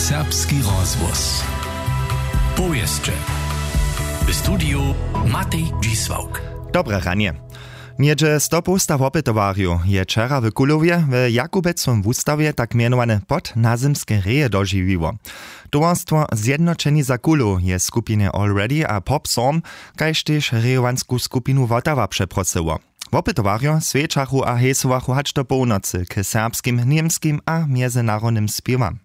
Serbski rozhłos. Powieszcze. W studiu Matej Dzisłauk. Dobre ranie. Niedzie 100 postaw opytowarju je wczera w Kulowie w Jakubecom wustawie tak mianowane podnazemskie reje dożywiło. Towarstwo Zjednoczeni za Kulu je skupinę Already a Popsom, kaž też rejowansku skupinu Wotawa przeprosiło. W opytowarju sweczachu a hesowachu hacz do północy k serbskim, niemskim a międzynarodnym śpiewam.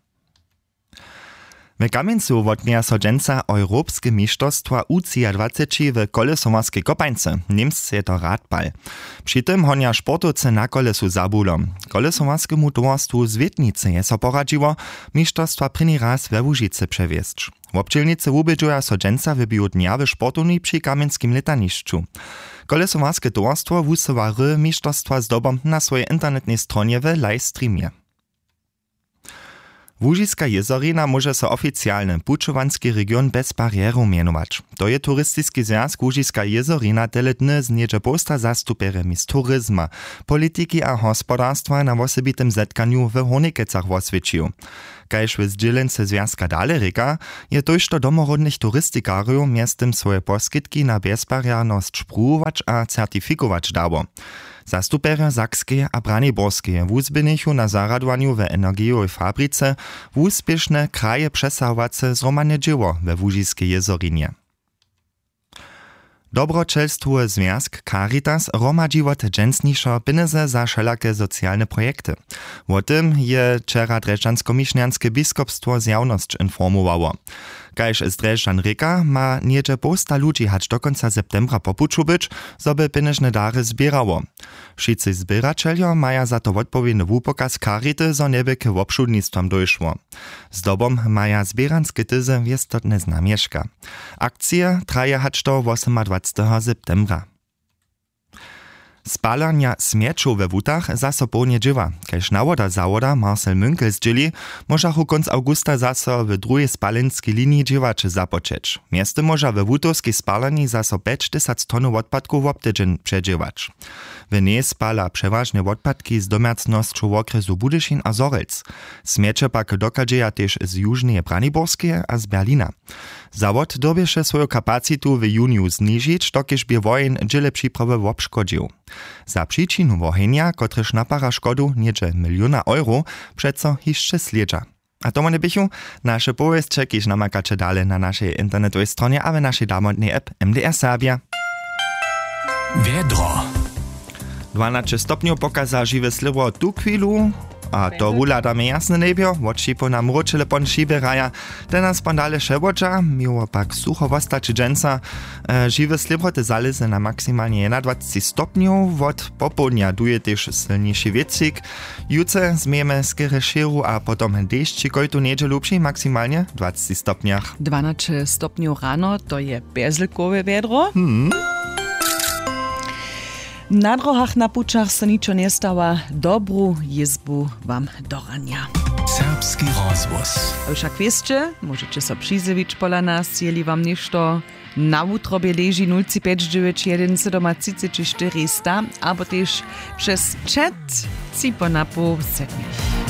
W Kamieńcu wotmia so dżęca Europskie Mistrzostwa U20 w kolesomarskiej kopańce. Niemscy je to radbal. Przy tym honia sportowcy na kolesu zabulom. Kolesomarskiemu towarstwu z Wietnicy je so poradziło mistrzostwa pryni raz we Łużycy przewiezć. Łopczylnicy ubydżuja so dżęca wybiją dnia w sportowni przy kamieńskim letaniszczu. Kolesomarskie towarstwo wusywa mistrzostwa zdobom na swojej internetnej stronie w live streamie. Łużyska jezorina może so oficjalny pučowanski region bez barierów mianować. To je turystyczny związek Łużyska jezorina tyle dny z niedzie posta zastupierami z turyzma, polityki a gospodarstwa na osobitym zetkaniu w Hornikecach oswiecił. Kaž w zdzielence związka dalej reka, je toż to domorodnych turystykariów miastem swoje poskitki na bezbarierność spróbować a certyfikować dało. Zastupery Sakskie a Braniborskie wuzbynichu na zaradowaniu w energiowej fabryce wuspieszne kraje przesahowace zromane dzieło we Łużyskiej jezorinie. Dobročelstwo związk Caritas romadziło te dżęsniejsze pieniądze za wszelakie socjalne projekty. O tym je wczera Drežďansko-Mišňanske biskupstwo zjawność informowało. Kaž z Drežďan reka ma niedzie posta ludzi hać do końca septembra popuczu być, zoby pieniężne dary zbierało. Wszyscy zbieraczelio maja za to odpowiedny wupokaz Carity, zo nieby k obszudnictwom dojszło. Zdobom maja zbieranskie tyzy wiestotne znamieszka. Akcje traje hać do 28. septembra. Spalania śmieczu we wutach zaso połnie dziewa. Kaž nawoda zawoda Marcel Münkel zdzieli, możachu konc augusta zaso w drugiej spalenskiej linii dziewaczy zapoczeć. Miasto może we wutowskiej spalani zaso 50 tonów odpadków w obtydzień przedziewać. W niej spala przeważnie odpadki z domiacnością w okresu Budyszin a Zorelc. Śmiecie pak dokadzieja też z jużnej Braniborskie a z Berlina. Zawod dobieše swoją kapacitu w juniu zniżyć, dokiż by wojen dziele przyprawy obszkodził. Za przyczynu wohenia, kotryż napara szkodu niedzie €1 milion, przeco jeszcze sliedza. A to one bychu nasze powieście, kiż namakacie dalej na naszej internetowej stronie, a w naszej damodnej app MDR Serbia. Wiedro. 12 stopniów pokaza żywe sliwo tu chwilu. A to wuladamy jasne niebio, odšipo nam ručele pon šiberaja, tenas pandale ševoča, miło pak sucho wostači dženca, žive slibrote zalezy na maksymalnie 21 stopniów, od popołudnia duje też silniejszy wiecik, juce zmiemy skiery širu a potom deszcz, kojtu niedzielu przy maksymalnie 20 stopniach. 12 stopniów rano to je bezlikowe wiedro. Na drogach na pučach se ničo nie stała. Dobru jizbu wam do rania. Serbski rozhłos. A však wiecie, możecie so przyzywić pola nas, jeli wam ništo. Na utrobie leży 05991 734, albo też przez chat cipo na pół 7.